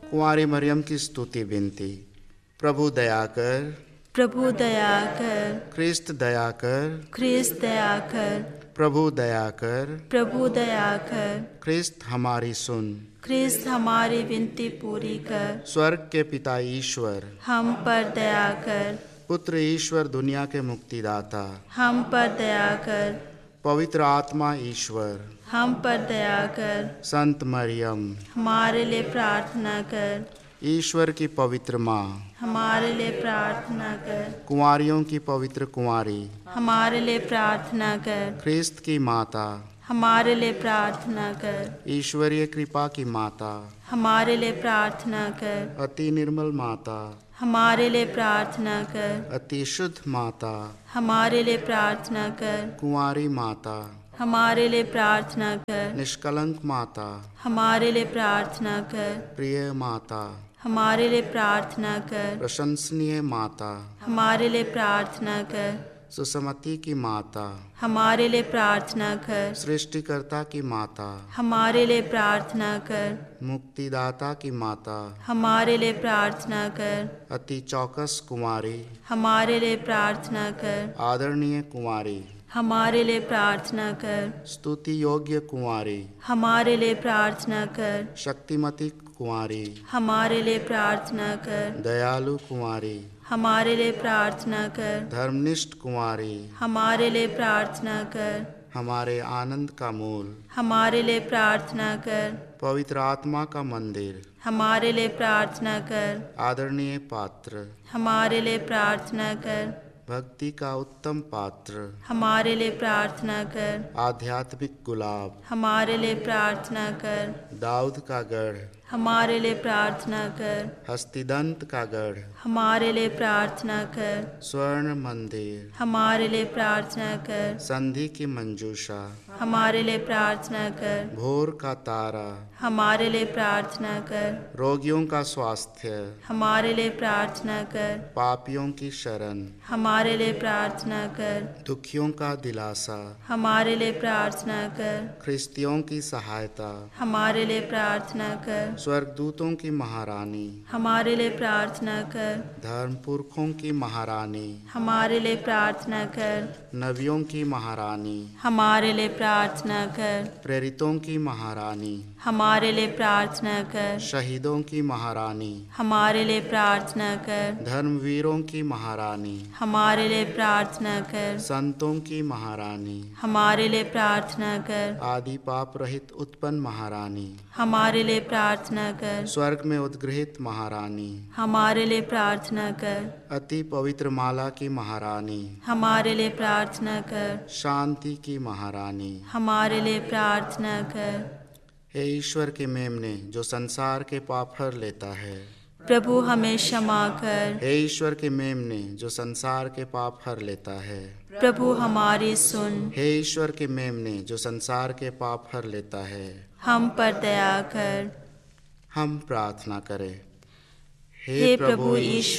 कुंवारी मरियम की स्तुति विनती। प्रभु दया कर, प्रभु दया कर, ख्रिस्त दया कर, ख्रिस्त दया कर, प्रभु दया कर, प्रभु दया कर, ख्रिस्त हमारी सुन। ख्रिस्त हमारी विनती पूरी कर, स्वर्ग के पिता ईश्वर, हम पर दया कर, पुत्र ईश्वर दुनिया के मुक्तिदाता, हम पर दया कर, पवित्र आत्मा ईश्वर, हम पर दया कर, संत मरियम, हमारे लिए प्रार्थना कर, ईश्वर की पवित्र माँ, हमारे लिए प्रार्थना कर, कुंवारियों की पवित्र कुंवारी, हमारे लिए प्रार्थना कर, ख्रिस्त की माता, हमारे लिए प्रार्थना कर, ईश्वरीय कृपा की माता, हमारे लिए प्रार्थना कर, अति निर्मल माता, हमारे लिए प्रार्थना कर, अति शुद्ध माता, हमारे लिए प्रार्थना कर, कुंवारी माता, हमारे लिए प्रार्थना कर, निष्कलंक माता, हमारे लिए प्रार्थना कर, प्रिय माता, हमारे लिए प्रार्थना कर, प्रशंसनीय माता, हमारे लिए प्रार्थना कर, सुसमति की माता, हमारे लिए प्रार्थना कर, सृष्टिकर्ता की माता, हमारे लिए प्रार्थना कर, मुक्तिदाता की माता, हमारे लिए प्रार्थना कर, अति चौकस कुंवारी, हमारे लिए प्रार्थना कर, आदरणीय कुंवारी, हमारे लिए प्रार्थना कर, स्तुति योग्य कुंवारी, हमारे लिए प्रार्थना कर, शक्तिमती कुंवारी, हमारे लिए प्रार्थना कर, दयालु कुंवारी, हमारे लिए प्रार्थना कर, धर्मनिष्ठ कुंवारी, हमारे लिए प्रार्थना कर, हमारे आनंद का मूल, हमारे लिए प्रार्थना कर, पवित्र आत्मा का मंदिर, हमारे लिए प्रार्थना कर, आदरणीय पात्र, हमारे लिए प्रार्थना कर, भक्ति का उत्तम पात्र, हमारे लिए प्रार्थना कर, आध्यात्मिक गुलाब, हमारे लिए प्रार्थना कर, दाऊद का गढ़, हमारे लिए प्रार्थना कर, हस्तिदंत का गढ़, हमारे लिए प्रार्थना कर, स्वर्ण मंदिर, हमारे लिए प्रार्थना कर, संधि की मंजूषा, हमारे लिए प्रार्थना कर, भोर का तारा, हमारे लिए प्रार्थना कर, रोगियों का स्वास्थ्य, हमारे लिए प्रार्थना कर, पापियों की शरण, हमारे लिए प्रार्थना कर, दुखियों का दिलासा, हमारे लिए प्रार्थना कर, ख्रिस्तियों की सहायता, हमारे लिए प्रार्थना कर, स्वर्गदूतों की महारानी, हमारे लिए प्रार्थना कर, धर्मपुरखों की महारानी, हमारे लिए प्रार्थना कर, नबियों की महारानी, हमारे लिए प्रार्थना कर, प्रेरितों की महारानी, हमारे लिए प्रार्थना कर, शहीदों की महारानी, हमारे लिए प्रार्थना कर, धर्मवीरों की महारानी, हमारे लिए प्रार्थना कर, संतों की महारानी, हमारे लिए प्रार्थना कर, आदि पाप रहित उत्पन्न महारानी, हमारे लिए प्रार्थना कर, स्वर्ग में उद्गृहित महारानी, हमारे लिए प्रार्थना कर, अति पवित्र माला की महारानी, हमारे लिए प्रार्थना कर, शांति की महारानी, हमारे लिए प्रार्थना कर, हे ईश्वर के मेमने जो संसार के पाप हर लेता है, प्रभु हमें क्षमा कर, हे ईश्वर के मेमने जो संसार के पाप हर लेता है, प्रभु हमारी सुन, हे ईश्वर के मेमने जो संसार के पाप हर लेता है, हम पर दया कर। हम प्रार्थना करें। हे प्रभु ईश्वर